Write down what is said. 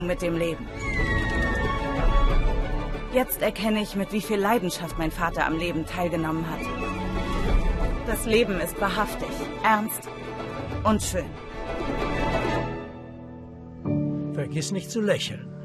mit dem Leben. Jetzt erkenne ich, mit wie viel Leidenschaft mein Vater am Leben teilgenommen hat. Das Leben ist wahrhaftig, ernst und schön. Vergiss nicht zu lächeln.